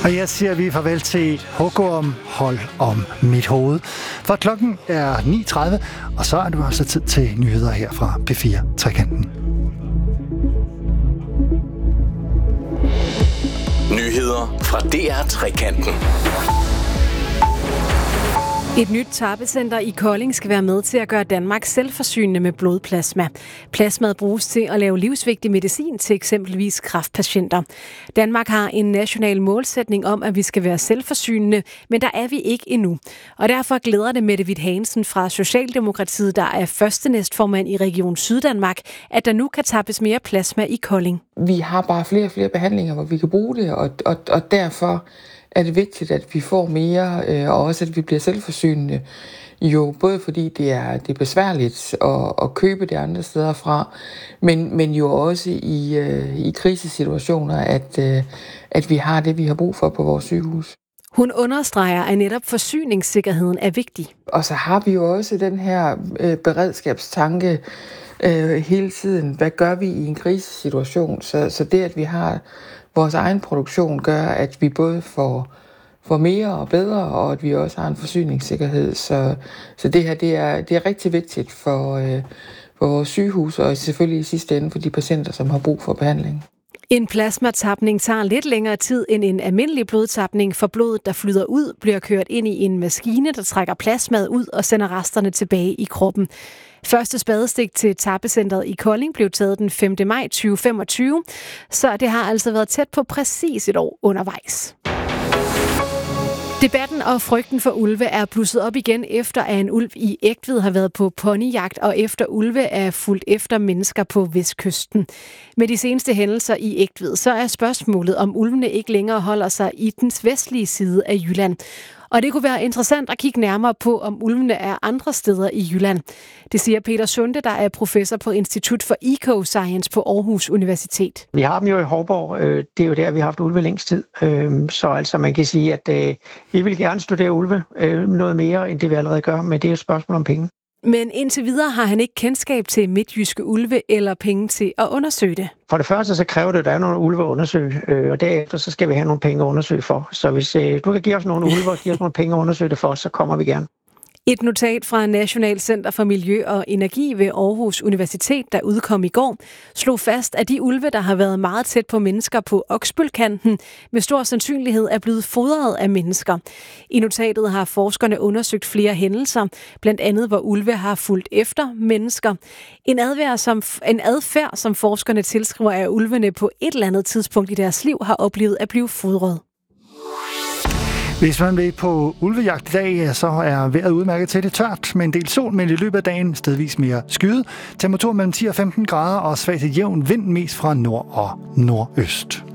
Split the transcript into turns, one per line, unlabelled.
Og jeg siger vi farvel til Hugorm Hold om mit hoved. For klokken er 9.30, og så er det også tid til nyheder her fra P4 Trekanten.
Nyheder fra DR Trekanten.
Et nyt tappecenter i Kolding skal være med til at gøre Danmark selvforsynende med blodplasma. Plasmaet bruges til at lave livsvigtig medicin til eksempelvis kræftpatienter. Danmark har en national målsætning om, at vi skal være selvforsynende, men der er vi ikke endnu. Og derfor glæder det Mette Hvidt Hansen fra Socialdemokratiet, der er første næstformand i Region Syddanmark, at der nu kan tappes mere plasma i Kolding.
Vi har bare flere og flere behandlinger, hvor vi kan bruge det, og derfor er det vigtigt, at vi får mere, og også at vi bliver selvforsynende. Jo, både fordi det er besværligt at købe det andre steder fra, men jo også i krisesituationer, at vi har det, vi har brug for på vores sygehus.
Hun understreger, at netop forsyningssikkerheden er vigtig.
Og så har vi jo også den her beredskabstanke hele tiden. Hvad gør vi i en krisesituation? Så det, at vi har vores egen produktion, gør, at vi både får mere og bedre, og at vi også har en forsyningssikkerhed. Så det her, det er rigtig vigtigt for vores sygehus, og selvfølgelig i sidste ende for de patienter, som har brug for behandling.
En plasmatapning tager lidt længere tid end en almindelig blodtapning, for blodet, der flyder ud, bliver kørt ind i en maskine, der trækker plasmaet ud og sender resterne tilbage i kroppen. Første spadestik til tappecentret i Kolding blev taget den 5. maj 2025, så det har altså været tæt på præcis et år undervejs. Debatten og frygten for ulve er blusset op igen efter, at en ulv i Egtved har været på ponyjagt, og efter ulve er fulgt efter mennesker på Vestkysten. Med de seneste hændelser i Egtved, så er spørgsmålet, om ulvene ikke længere holder sig i den vestlige side af Jylland. Og det kunne være interessant at kigge nærmere på, om ulvene er andre steder i Jylland. Det siger Peter Sunde, der er professor på Institut for Ecoscience på Aarhus Universitet.
Vi har dem jo i Hovborg. Det er jo der, vi har haft ulve længst tid. Så altså man kan sige, at vi vil gerne studere ulve noget mere, end det vi allerede gør, men det er et spørgsmål om penge.
Men indtil videre har han ikke kendskab til midtjyske ulve eller penge til at undersøge det.
For det første så kræver det, at der er nogle ulve at undersøge, og derefter så skal vi have nogle penge at undersøge for. Så hvis du kan give os nogle ulve og give os nogle penge at undersøge det for, så kommer vi gerne.
Et notat fra National Center for Miljø og Energi ved Aarhus Universitet, der udkom i går, slog fast, at de ulve, der har været meget tæt på mennesker på Oksbølkanten, med stor sandsynlighed er blevet fodret af mennesker. I notatet har forskerne undersøgt flere hændelser, blandt andet hvor ulve har fulgt efter mennesker. En adfærd, som forskerne tilskriver, at ulvene på et eller andet tidspunkt i deres liv har oplevet at blive fodret.
Hvis man vil på ulvejagt i dag, så er vejret udmærket til det tørt med en del sol, men i løbet af dagen stedvis mere skyet. Temperatur mellem 10 og 15 grader og svag til jævn vind mest fra nord og nordøst.